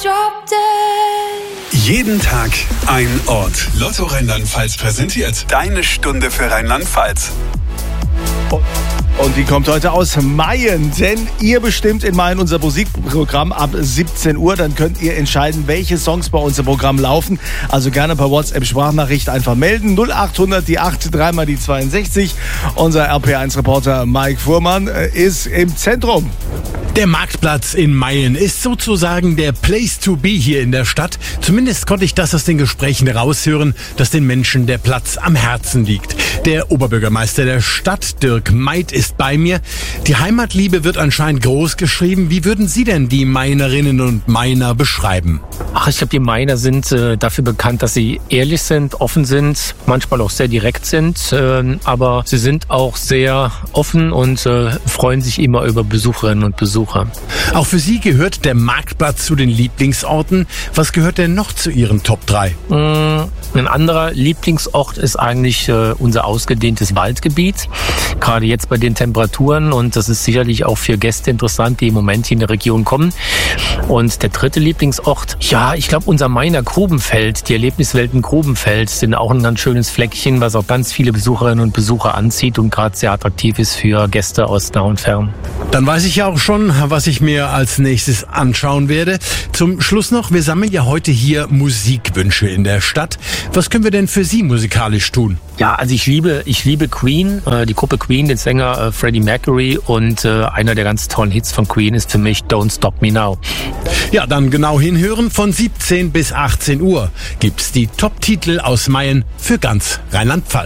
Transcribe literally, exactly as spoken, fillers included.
Jeden Tag ein Ort. Lotto Rheinland-Pfalz präsentiert deine Stunde für Rheinland-Pfalz. Und die kommt heute aus Mayen, denn ihr bestimmt in Mayen unser Musikprogramm ab siebzehn Uhr. Dann könnt ihr entscheiden, welche Songs bei uns im Programm laufen. Also gerne per WhatsApp-Sprachnachricht einfach melden. null achthundert, die acht, dreimal die zweiundsechzig. Unser R P eins Reporter Mike Fuhrmann ist im Zentrum. Der Marktplatz in Mayen ist sozusagen der Place to be hier in der Stadt. Zumindest konnte ich das aus den Gesprächen raushören, dass den Menschen der Platz am Herzen liegt. Der Oberbürgermeister der Stadt, Dirk Meid, ist bei mir. Die Heimatliebe wird anscheinend groß geschrieben. Wie würden Sie denn die Mainerinnen und Mainer beschreiben? Ach, ich glaube, die Mainer sind äh, dafür bekannt, dass sie ehrlich sind, offen sind, manchmal auch sehr direkt sind. Äh, aber sie sind auch sehr offen und äh, freuen sich immer über Besucherinnen und Besucher. Auch für Sie gehört der Marktplatz zu den Lieblingsorten. Was gehört denn noch zu Ihren Top drei? Ein anderer Lieblingsort ist eigentlich äh, unser ausgedehntes Waldgebiet. Gerade jetzt bei den Temperaturen. Und das ist sicherlich auch für Gäste interessant, die im Moment hier in der Region kommen. Und der dritte Lieblingsort, ja, ich glaube, unser Mainer Grubenfeld, die Erlebniswelten Grubenfeld, sind auch ein ganz schönes Fleckchen, was auch ganz viele Besucherinnen und Besucher anzieht und gerade sehr attraktiv ist für Gäste aus nah und fern. Dann weiß ich ja auch schon, was ich mir als nächstes anschauen werde. Zum Schluss noch, wir sammeln ja heute hier Musikwünsche in der Stadt. Was können wir denn für Sie musikalisch tun? Ja, also ich liebe, ich liebe Queen, äh, die Gruppe Queen, den Sänger äh, Freddie Mercury, und äh, einer der ganz tollen Hits von Queen ist für mich Don't Stop Me Now. Ja, dann genau hinhören. Von siebzehn bis achtzehn Uhr gibt's die Top-Titel aus Mayen für ganz Rheinland-Pfalz.